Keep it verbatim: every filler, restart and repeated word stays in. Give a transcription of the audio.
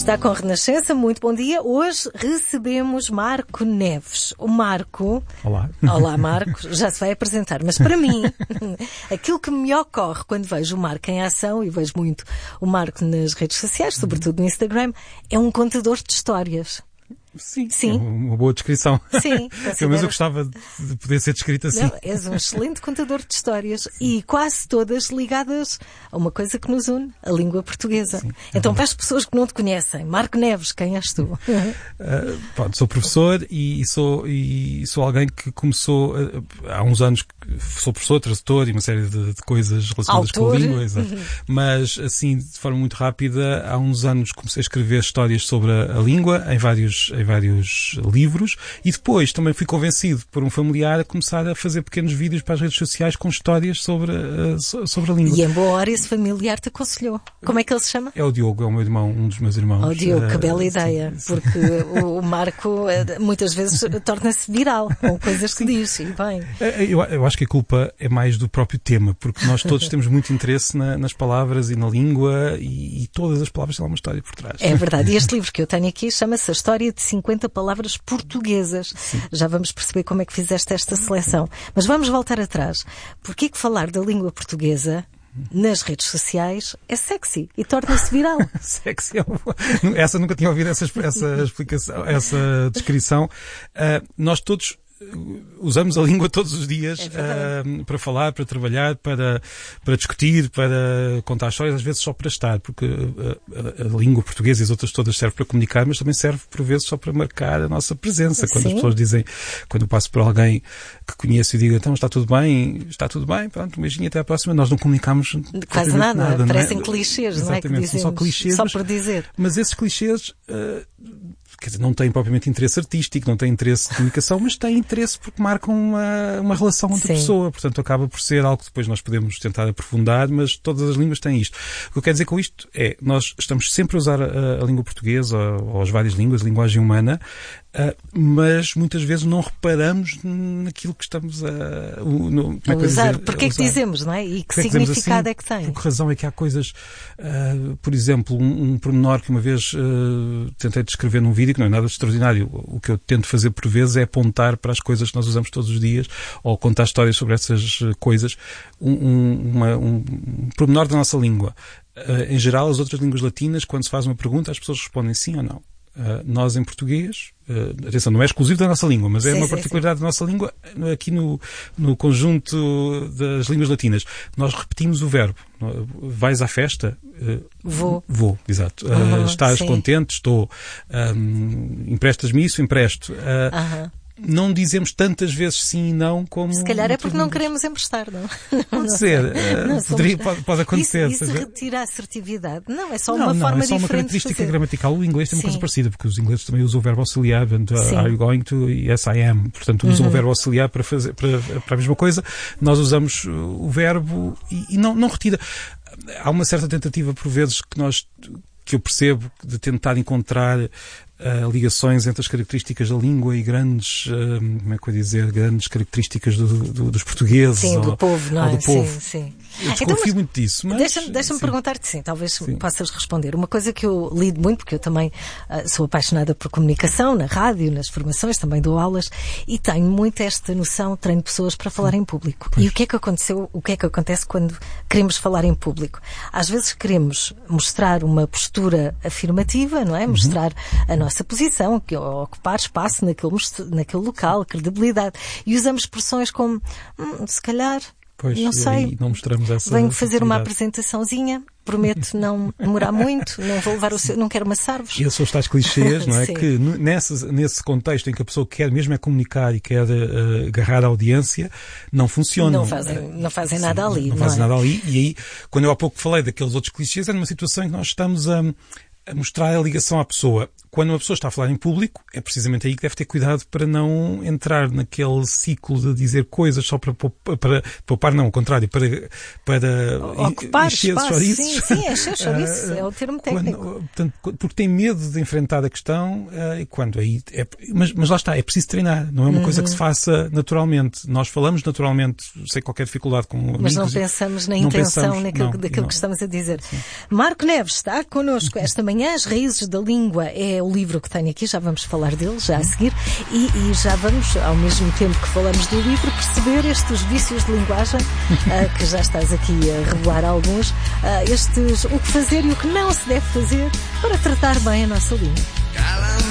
Está com Renascença, muito bom dia. Hoje recebemos Marco Neves. O Marco... Olá. Olá, Marco. Já se vai apresentar. Mas para mim, aquilo que me ocorre quando vejo o Marco em ação, e vejo muito o Marco nas redes sociais, sobretudo no Instagram, é um contador de histórias. Sim, Sim. É uma boa descrição. Sim. Considero... Mas eu gostava de poder ser descrito assim. Não, és um excelente contador de histórias. Sim. E quase todas ligadas a uma coisa que nos une, a língua portuguesa. Sim. Então, para as pessoas que não te conhecem, Marco Neves, quem és tu? Uh, pronto, sou professor e sou, e sou alguém que começou uh, há uns anos, sou professor, tradutor e uma série de, de coisas relacionadas Autor. com a língua. Uhum. Mas, assim, de forma muito rápida, há uns anos comecei a escrever histórias sobre a, a língua em vários em vários livros e depois também fui convencido por um familiar a começar a fazer pequenos vídeos para as redes sociais com histórias sobre a, sobre a língua. E em boa hora esse familiar te aconselhou. Como é que ele se chama? É o Diogo, é o meu irmão, um dos meus irmãos. Oh, Diogo, que bela uh, ideia, sim, sim. Porque o Marco muitas vezes torna-se viral com coisas que diz, e bem. Eu, eu acho que a culpa é mais do próprio tema, porque nós todos temos muito interesse na, nas palavras e na língua e, e todas as palavras têm uma história por trás. É verdade. E este livro que eu tenho aqui chama-se A História de cinquenta Palavras Portuguesas. Sim. Já vamos perceber como é que fizeste esta seleção. Mas vamos voltar atrás. Porquê que falar da língua portuguesa nas redes sociais é sexy e torna-se viral? Sexy é uma... Essa nunca tinha ouvido essa, essa explicação, essa descrição. Uh, nós todos usamos a língua todos os dias é uh, para falar, para trabalhar, para, para discutir, para contar histórias, às vezes só para estar, porque a, a, a língua portuguesa e as outras todas servem para comunicar, mas também serve por vezes só para marcar a nossa presença. Quando Sim. as pessoas dizem, quando eu passo por alguém que conheço e digo, então está tudo bem, está tudo bem, pronto, um beijinho, até à próxima, nós não comunicamos quase nada, nada, parecem não é? clichês, Exatamente, não é? Que dizemos, são só clichês, só mas, por dizer. Mas esses clichês... Uh, quer dizer, não têm propriamente interesse artístico, não têm interesse de comunicação, mas têm interesse porque marcam uma, uma relação entre a pessoa. Portanto, acaba por ser algo que depois nós podemos tentar aprofundar, mas todas as línguas têm isto. O que eu quero dizer com isto é, nós estamos sempre a usar a, a língua portuguesa, ou as várias línguas, a linguagem humana, Uh, mas muitas vezes não reparamos naquilo que estamos a, no, a usar. Porquê é que dizemos, não é? E que Porque significado assim, é que tem? Por que razão é que há coisas, uh, por exemplo, um, um pormenor que uma vez uh, tentei descrever num vídeo, que não é nada de extraordinário. O que eu tento fazer por vezes é apontar para as coisas que nós usamos todos os dias, ou contar histórias sobre essas coisas, um, um, uma, um, um pormenor da nossa língua. Uh, em geral, as outras línguas latinas, quando se faz uma pergunta, as pessoas respondem sim ou não. Uh, nós em português, uh, atenção, não é exclusivo da nossa língua, mas é sim, uma sim, particularidade sim. da nossa língua aqui no, no conjunto das línguas latinas. Nós repetimos o verbo. Vais à festa? Uh, vou. Vou, exato. Uh, uhum, estás sim. contente? Estou. Um, emprestas-me isso? Empresto. Uh, uhum. Não dizemos tantas vezes sim e não como... Se calhar é porque não queremos emprestar, não? Pode não ser. Não poderia, somos... pode, pode acontecer. Isso, isso retira a assertividade. Não, é só não, uma não, forma é só diferente uma característica de fazer. gramatical. O inglês tem uma sim. coisa parecida, porque os ingleses também usam o verbo auxiliar. Portanto, are you going to? Yes, I am. Portanto, usam uhum. o verbo auxiliar para, fazer, para, para a mesma coisa. Nós usamos o verbo e, e não, não retira. Há uma certa tentativa, por vezes, que nós... que eu percebo, de tentar encontrar uh, ligações entre as características da língua e grandes, uh, como é que eu ia dizer, grandes características do, do, dos portugueses. Sim, ou, do povo, não é? Ou do povo. Sim, sim. Eu desconfio então, muito disso. Mas deixa-me deixa-me perguntar-te, sim, talvez sim. possas responder. Uma coisa que eu lido muito, porque eu também uh, sou apaixonada por comunicação, na rádio, nas formações, também dou aulas, e tenho muito esta noção, treino pessoas para falar em público. Pois. E o que é que aconteceu, o que é que acontece quando queremos falar em público? Às vezes queremos mostrar uma postura afirmativa, não é? Uhum. Mostrar a nossa posição, que, ocupar espaço naquele, naquele local, credibilidade. E usamos expressões como, hum, se calhar, pois, não sei, não mostramos essa venho fazer uma apresentaçãozinha, prometo não demorar muito, não vou levar o seu, não quero amassar-vos. E esses são os tais clichês, não é? Que nesse, nesse contexto em que a pessoa quer mesmo é comunicar e quer uh, agarrar a audiência, não funciona. Não fazem, não fazem nada Sim, ali. Não, não fazem é? nada ali. E aí, quando eu há pouco falei daqueles outros clichês, é numa situação em que nós estamos a, a mostrar a ligação à pessoa. Quando uma pessoa está a falar em público, é precisamente aí que deve ter cuidado para não entrar naquele ciclo de dizer coisas só para poupar, para, poupar não, ao contrário, para, para ocupar encher espaço, chouriços. Sim, sim, encher chouriços, é o termo técnico. Quando, portanto, porque tem medo de enfrentar a questão, uh, e quando aí, é, mas, mas lá está, é preciso treinar, não é uma uhum. coisa que se faça naturalmente. Nós falamos naturalmente, sem qualquer dificuldade com amigos. Mas não pensamos na intenção pensamos, naquilo, não, daquilo não. que estamos a dizer. Sim. Marco Neves está connosco esta manhã. Amanhã, As Raízes da Língua é o livro que tenho aqui, já vamos falar dele, já a seguir, e, e já vamos, ao mesmo tempo que falamos do livro, perceber estes vícios de linguagem, uh, que já estás aqui a revelar alguns, uh, estes, o que fazer e o que não se deve fazer para tratar bem a nossa língua.